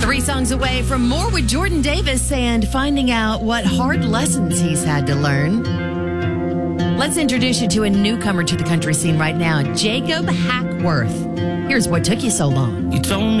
3 songs away from more with Jordan Davis and finding out what hard lessons he's had to learn. Let's introduce you to a newcomer to the country scene right now, Jacob Hackworth. Here's What Took You So Long. You told me